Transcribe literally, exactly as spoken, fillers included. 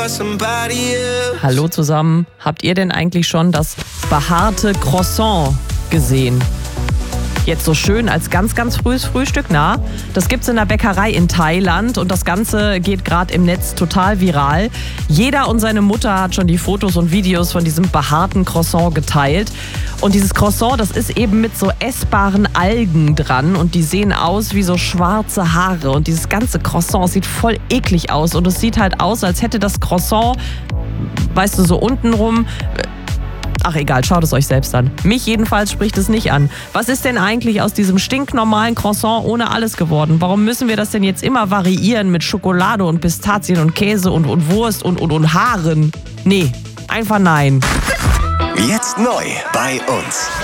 Hallo zusammen. Habt ihr denn eigentlich schon das behaarte Croissant gesehen? Jetzt so schön als ganz, ganz frühes Frühstück, na? Das gibt's in der Bäckerei in Thailand und das Ganze geht gerade im Netz total viral. Jeder und seine Mutter hat schon die Fotos und Videos von diesem behaarten Croissant geteilt. Und dieses Croissant, das ist eben mit so essbaren Algen dran und die sehen aus wie so schwarze Haare. Und dieses ganze Croissant sieht voll eklig aus und es sieht halt aus, als hätte das Croissant, weißt du, so untenrum... Ach egal, schaut es euch selbst an. Mich jedenfalls spricht es nicht an. Was ist denn eigentlich aus diesem stinknormalen Croissant ohne alles geworden? Warum müssen wir das denn jetzt immer variieren mit Schokolade und Pistazien und Käse und, und Wurst und, und, und Haaren? Nee, einfach nein. Jetzt neu bei uns.